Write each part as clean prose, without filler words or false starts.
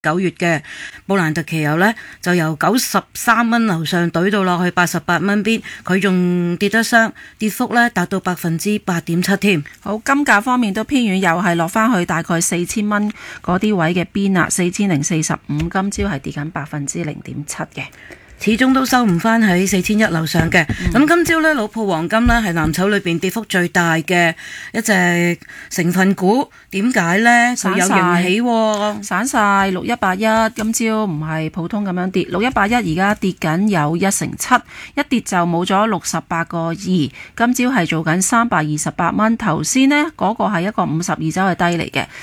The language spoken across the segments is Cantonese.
9月嘅布蘭特期油呢，就由93蚊樓上懟到落去88蚊邊，佢仲跌得傷，跌幅呢達到8.7%添。 好，金價方面都偏軟，又係落翻去大概4000蚊嗰啲位嘅邊啦，4045，今朝係跌緊0.7%嘅。 始終都收唔翻喺4100樓上嘅。咁今朝呢，老鋪黃金呢係藍籌裏邊跌幅最大嘅一隻成分股，點解呢？佢有盈喜喎， 散晒6181，今朝唔係普通咁樣跌，6181而家跌緊有1.7%，一跌就冇咗68個2，今朝係做緊328蚊，頭先呢嗰個係一個52周嘅低嚟嘅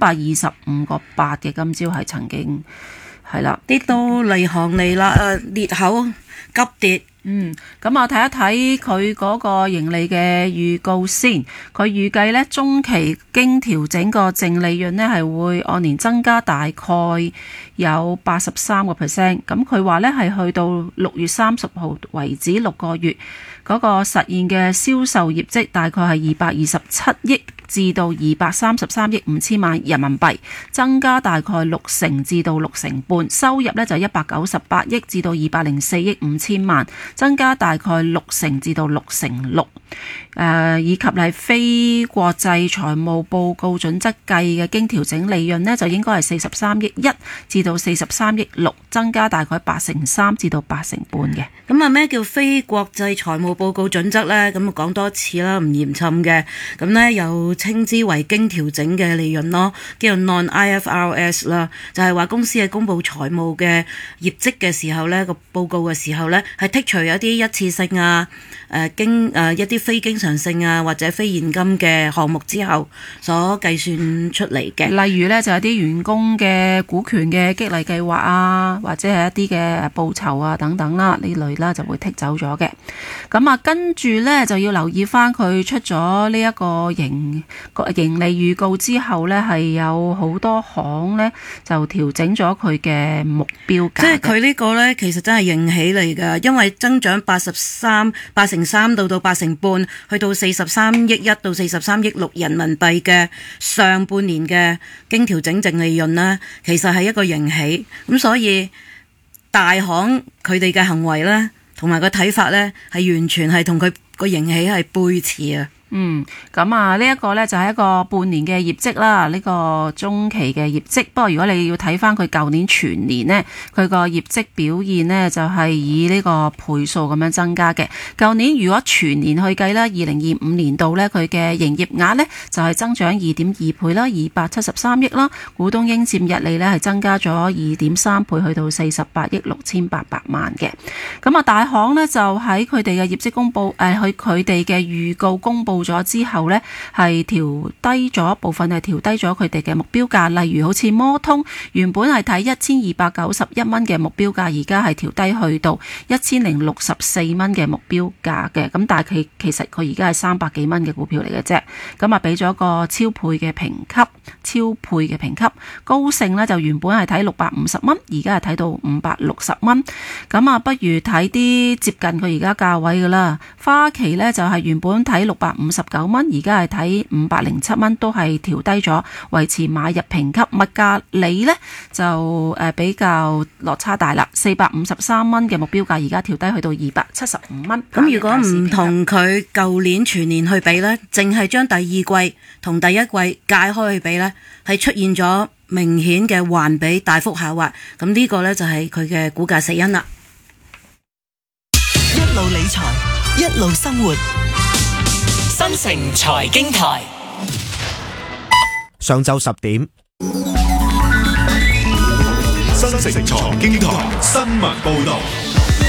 ，325個8嘅，今朝係曾經。係啦， 跌到離行離啦，裂口急跌。 咁我睇一睇佢嗰個盈利嘅預告先。佢預計呢中期經調整個淨利潤呢係會按年增加大概有83%。咁佢話呢係去到6月30號為止6個月嗰個實現嘅銷售業績大概係227億至到233億5千萬人民幣，增加大概60%至到65%，收入呢就198億至到204億5千萬，增加大概60%至到66%。以及係非國際財務報告準則計嘅經調整利潤呢，就應該係43億1至到43億6，增加大概83%至到8成半嘅。 咁啊，咩叫非國際財務報告準則呢？咁講多次啦，唔嚴侵嘅。咁呢又稱之為經調整嘅利潤咯，叫做 non-IFRS 啦，就係話公司喺公佈財務嘅業績嘅時候呢，個報告嘅時候呢，係剔除有啲一次性啊、一啲非經常性啊或者非現金嘅項目之後所計算出嚟嘅。 例如呢，就係啲員工嘅股權嘅激勵計劃啊，或者係一啲嘅報酬啊等等啦，呢類啦就會剔走咗嘅。咁啊，跟住呢，就要留意翻佢出咗呢一個盈利預告之後呢，係有好多行呢就調整咗佢嘅目標價。 即係佢呢個呢，其實真係盈喜嚟㗎，因為增長8成3到8成半，去到43億1到43億6人民幣嘅上半年嘅經調整淨利潤呢，其實係一個盈喜。咁所以大行佢哋嘅行為呢，同埋個睇法呢，係完全係同佢個盈喜係背馳啊。 咁啊，呢一個呢就係一個半年嘅業績啦，呢個中期嘅業績。不過如果你要睇翻佢舊年全年呢，佢個業績表現呢就係以呢個倍數咁樣增加嘅。舊年如果全年去計啦，2025年度呢，佢嘅營業額呢就係增長2.2倍啦，273億啦，股東應佔溢利呢係增加咗2.3倍，去到48億6800萬嘅。咁啊，大行呢就喺佢哋嘅業績公佈，佢哋嘅預告公佈咗之後呢，係調低咗部分，係調低咗佢哋嘅目標價。例如好似摩通原本係睇1291蚊嘅目標價，而家係調低去到1064蚊嘅目標價嘅。咁但係其實佢而家係300幾蚊嘅股票嚟嘅啫。咁啊，俾咗個超配嘅評級。高盛呢就原本係睇650蚊，而家係睇到560蚊。咁啊，不如睇啲接近佢而家價位噶啦。花旗呢就係原本睇659蚊，而家係睇507蚊，都係調低咗，維持買入評級。物價里呢就比較落差大啦，453蚊嘅目標價，而家調低去到275蚊。 咁如果唔同佢舊年全年去比呢，淨係將第二季同第一季界開去比呢，係出現咗明顯嘅環比大幅下滑。咁呢個呢，就係佢嘅股價死因啦。 一路理財，一路生活。 新城財經台， 上晝10點， 新城財經台新聞報道。